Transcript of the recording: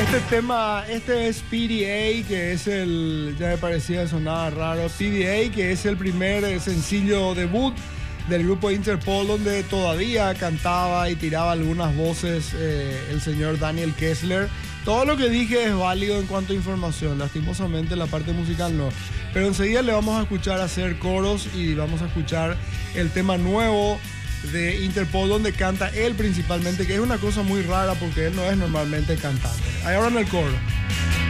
Este tema, este es PDA, que es ya me parecía sonar raro, PDA, que es el primer sencillo debut del grupo Interpol, donde todavía cantaba y tiraba algunas voces el señor Daniel Kessler. Todo lo que dije es válido en cuanto a información, lastimosamente la parte musical no. Pero enseguida le vamos a escuchar hacer coros y vamos a escuchar el tema nuevo de Interpol, donde canta él principalmente, que es una cosa muy rara porque él no es normalmente cantante. Ahí ahora en el coro.